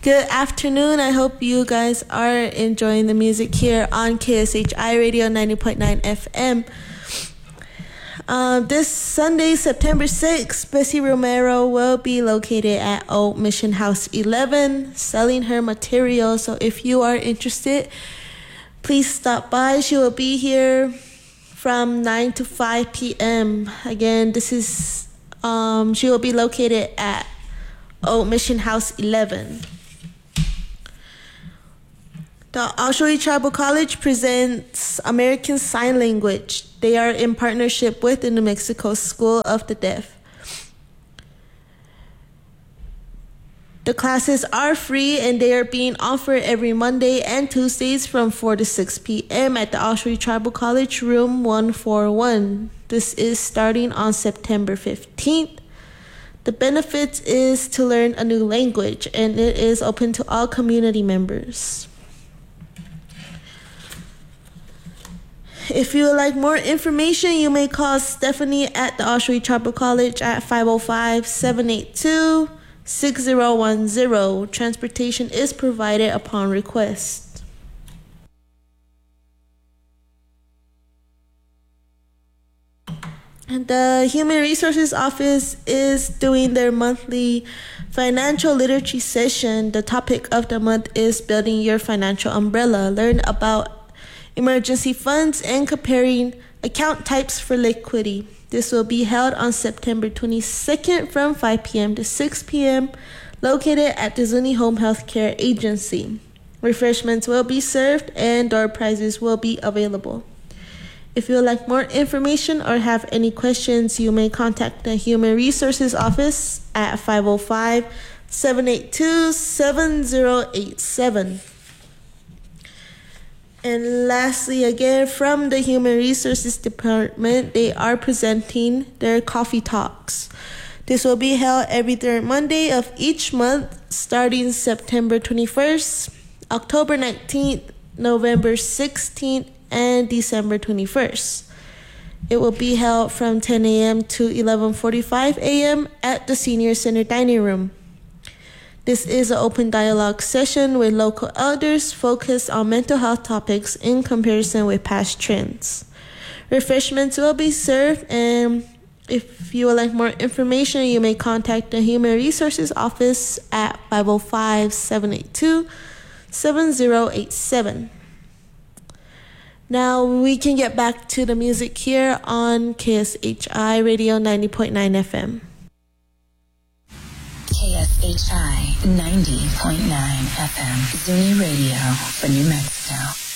Good afternoon. I hope you guys are enjoying the music here on KSHI Radio 90.9 FM. This Sunday, September 6th, Bessie Romero will be located at Old Mission House 11 selling her material. So if you are interested, please stop by. She will be here from 9 to 5 p.m. Again, this is she will be located at Old Mission House 11. The Oshawa Tribal College presents American Sign Language. They are in partnership with the New Mexico School of the Deaf. The classes are free and they are being offered every Monday and Tuesdays from 4 to 6 p.m. at the Oshawa Tribal College, room 141. This is starting on September 15th. The benefits is to learn a new language, and it is open to all community members. If you would like more information, you may call Stephanie at the Oshawa Tribal College at 505-782-6010. Transportation is provided upon request. And the Human Resources Office is doing their monthly financial literacy session. The topic of the month is building your financial umbrella. Learn about emergency funds and comparing account types for liquidity. This will be held on September 22nd from 5 p.m. to 6 p.m. located at the Zuni Home Health Care Agency. Refreshments will be served and door prizes will be available. If you would like more information or have any questions, you may contact the Human Resources Office at 505-782-7087. And lastly, again, from the Human Resources Department, they are presenting their coffee talks. This will be held every third Monday of each month, starting September 21st, October 19th, November 16th, and December 21st. It will be held from 10 a.m. to 11:45 a.m. at the Senior Center Dining Room. This is an open dialogue session with local elders focused on mental health topics in comparison with past trends. Refreshments will be served, and if you would like more information, you may contact the Human Resources Office at 505-782-7087. Now we can get back to the music here on KSHI Radio 90.9 FM. KSHI 90.9 FM, Zuni Radio for New Mexico.